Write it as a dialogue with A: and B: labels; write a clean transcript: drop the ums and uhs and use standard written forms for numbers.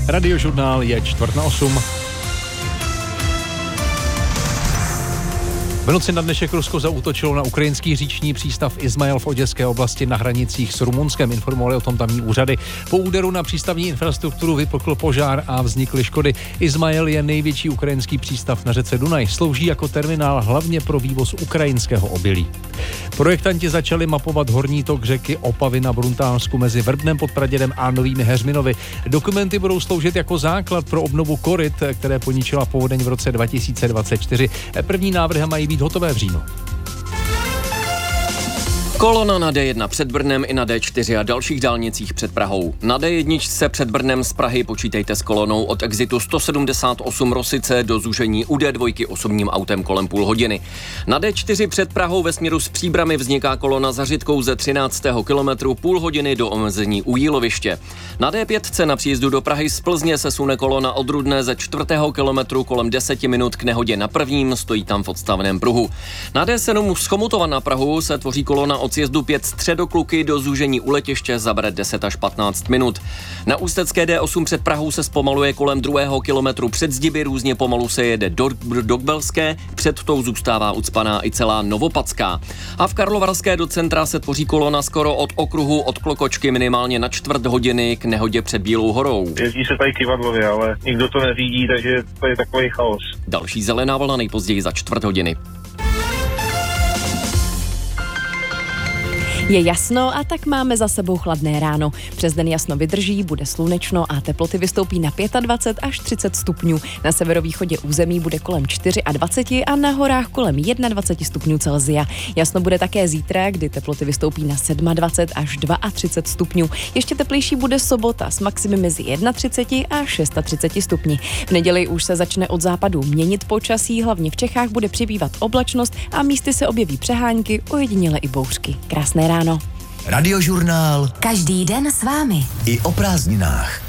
A: Radiožurnál je 7:45. V noci na dnešek Rusko zaútočilo na ukrajinský říční přístav Izmail v Oděské oblasti na hranicích s Rumunskem, informovali o tom tamní úřady. Po úderu na přístavní infrastrukturu vypukl požár a vznikly škody. Izmail je největší ukrajinský přístav na řece Dunaj. Slouží jako terminál hlavně pro vývoz ukrajinského obilí. Projektanti začali mapovat horní tok řeky Opavy na Bruntálsku mezi Vrbnem pod Pradědem a Novými Heřminovy. Dokumenty budou sloužit jako základ pro obnovu koryt, které poničila povodeň v roce 2024. První návrhy mají být hotové v říjnu.
B: Kolona na D1 před Brnem i na D4 a dalších dálnicích před Prahou. Na D1 před Brnem z Prahy počítejte s kolonou od exitu 178 Rosice do zúžení u D2 osobním autem kolem půl hodiny. Na D4 před Prahou ve směru s Příbrami vzniká kolona za Řitkou ze 13. kilometru půl hodiny do omezení u Jíloviště. Na D5 na příjezdu do Prahy z Plzně se sune kolona od Rudné ze 4. kilometru kolem 10 minut k nehodě na prvním, stojí tam v odstavném pruhu. Na D7 z Chomutova na Prahu se tvoří kolona od sjezdu 5 Středokluky do zúžení u letiště zabere 10 až 15 minut. Na ústecké D8 před Prahou se zpomaluje kolem 2. kilometru před Zdiby, různě pomalu se jede do Dogbelské, před tou zůstává ucpaná i celá Novopadská. A v Karlovarské do centra se tvoří kolona skoro od okruhu od Klokočky minimálně na čtvrt hodiny k nehodě před Bílou horou.
C: Jezdí se tady kyvadlově, ale nikdo to neřídí, takže to je takový chaos.
B: Další zelená vlna nejpozději za čtvrt hodiny.
D: Je jasno a tak máme za sebou chladné ráno. Přes den jasno vydrží, bude slunečno a teploty vystoupí na 25 až 30 stupňů. Na severovýchodě území bude kolem 24 a na horách kolem 21 stupňů Celsia. Jasno bude také zítra, kdy teploty vystoupí na 27 až 32 stupňů. Ještě teplejší bude sobota s maximy mezi 31 a 36 stupni. V neděli už se začne od západu měnit počasí, hlavně v Čechách bude přibývat oblačnost a místy se objeví přehánky, ojediněle i bouřky. Krásné ráno.
E: Radiožurnál.
F: Každý den s vámi.
E: I o prázdninách.